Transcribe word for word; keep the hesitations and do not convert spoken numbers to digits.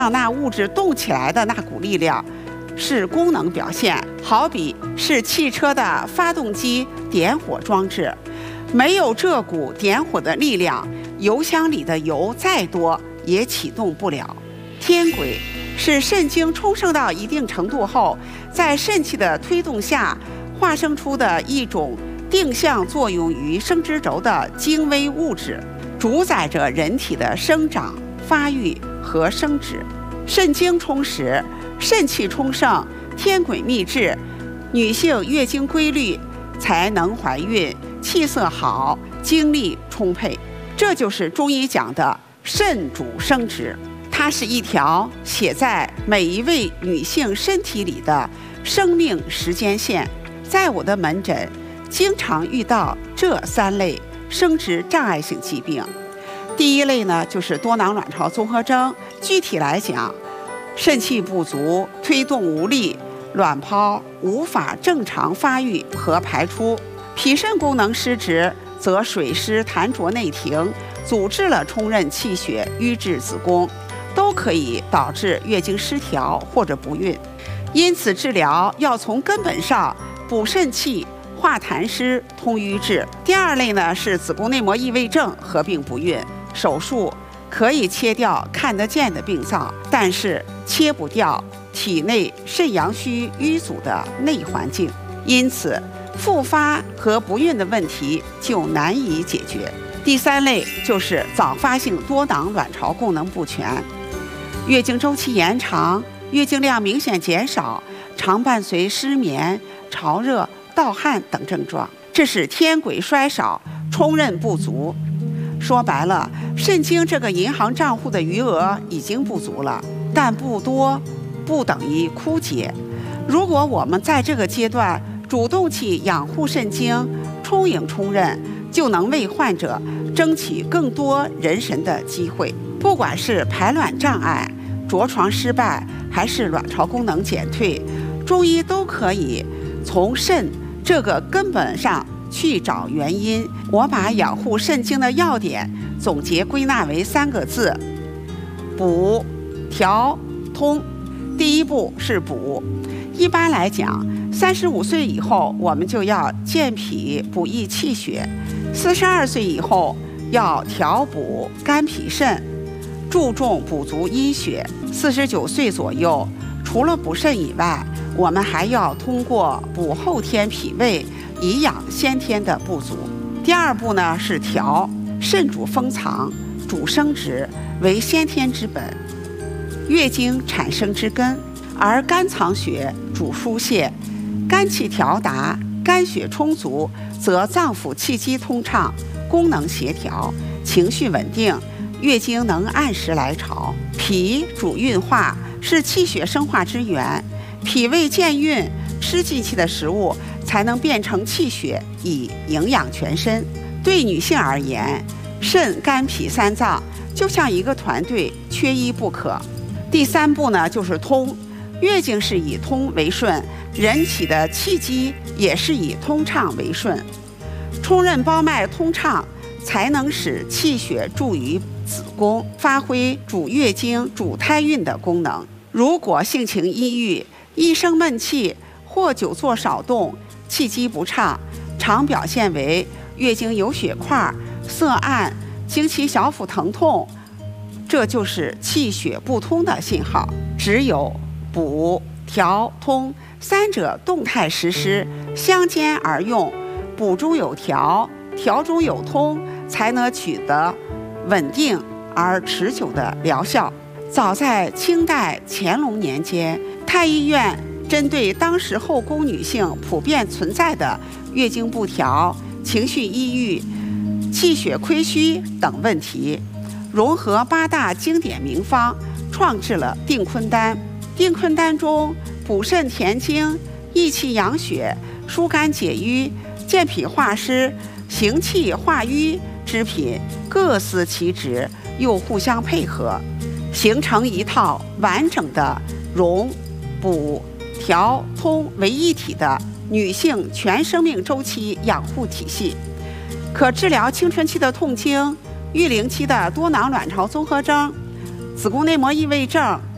让那物质动起来的那股力量是功能表现，好比是汽车的发动机点火装置，没有这股点火的力量，油箱里的油再多也启动不了。天轨是肾精充盛到一定程度后，在肾气的推动下化生出的一种定向作用于生殖轴的精微物质，主宰着人体的生长、发育和生殖。肾精充实，肾气充盛，天轨密制，女性月经规律，才能怀孕，气色好，精力充沛。这就是中医讲的肾主生殖，它是一条写在每一位女性身体里的生命时间线。在我的门诊经常遇到这三类生殖障碍性疾病。第一类呢，就是多囊卵巢综合征，具体来讲，肾气不足，推动无力，卵泡无法正常发育和排出；脾肾功能失职，则水湿痰浊内停，阻滞了充任气血，瘀滞子宫，都可以导致月经失调或者不孕。因此治疗要从根本上补肾气，化痰湿，通瘀滞。第二类呢，是子宫内膜异位症合并不孕，手术可以切掉看得见的病灶，但是切不掉体内肾阳虚瘀阻的内环境，因此复发和不孕的问题就难以解决。第三类就是早发性多囊卵巢功能不全，月经周期延长，月经量明显减少，常伴随失眠、潮热、盗汗等症状，这是天轨衰少，充任不足。说白了，肾精这个银行账户的余额已经不足了，但不多不等于枯竭。如果我们在这个阶段主动去养护肾精，充盈充任，就能为患者争取更多人参的机会。不管是排卵障碍、着床失败，还是卵巢功能减退，中医都可以从肾这个根本上去找原因。我把养护肾精的要点总结归纳为三个字：补、调、通。第一步是补。一般来讲，三十五岁以后我们就要健脾补益气血，四十二岁以后要调补肝脾肾，注重补足阴血。四十九岁左右，除了补肾以外，我们还要通过补后天脾胃，以养先天的不足。第二步呢是调，肾主封藏，主生殖，为先天之本，月经产生之根，而肝藏血，主疏泄。肝气调达，肝血充足，则脏腑气机通畅，功能协调，情绪稳定，月经能按时来潮。脾主运化，是气血生化之源，脾胃健运，吃进去的食物才能变成气血，以营养全身。对女性而言，肾、肝、脾三脏就像一个团队，缺一不可。第三步呢，就是通。月经是以通为顺，人体的气机也是以通畅为顺。充任包脉通畅，才能使气血注于子宫，发挥主月经、主胎孕的功能。如果性情阴郁，一生闷气，或久坐少动，气机不畅，常表现为月经有血块、色暗、经期小腹疼痛，这就是气血不通的信号。只有补、调、通三者动态实施，相兼而用，补中有调，调中有通，才能取得稳定而持久的疗效。早在清代乾隆年间，太医院针对当时后宫女性普遍存在的月经不调、情绪抑郁、气血亏虚等问题，融合八大经典名方，创制了定坤丹。定坤丹中补肾填精、益气养血、疏肝解郁、健脾化湿、行气化瘀之品各司其职，又互相配合，形成一套完整的融、补、调、通为一体的女性全生命周期养护体系，可治疗青春期的痛经、育龄期的多囊卵巢综合征、子宫内膜异位症、